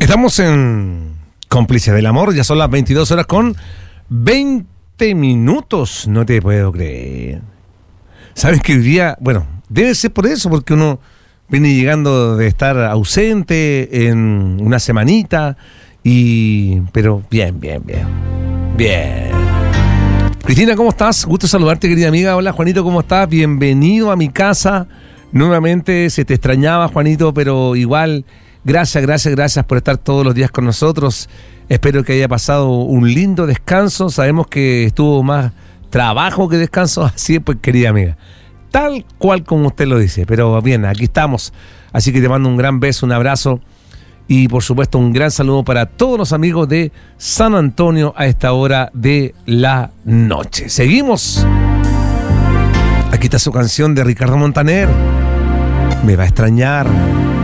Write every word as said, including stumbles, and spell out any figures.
Estamos en Cómplices del Amor, ya son las veintidós horas con veinte minutos, no te puedo creer. ¿Sabes que hoy día, bueno, debe ser por eso, porque uno viene llegando de estar ausente en una semanita, y pero bien, bien, bien, bien. Cristina, ¿cómo estás? Gusto saludarte, querida amiga. Hola, Juanito, ¿cómo estás? Bienvenido a mi casa. Nuevamente se te extrañaba, Juanito, pero igual, gracias, gracias, gracias por estar todos los días con nosotros. Espero que haya pasado un lindo descanso. Sabemos que estuvo más trabajo que descanso, así es, pues, querida amiga. Tal cual como usted lo dice, pero bien, aquí estamos. Así que te mando un gran beso, un abrazo y por supuesto un gran saludo para todos los amigos de San Antonio a esta hora de la noche. Seguimos. Aquí está su canción de Ricardo Montaner. Me va a extrañar.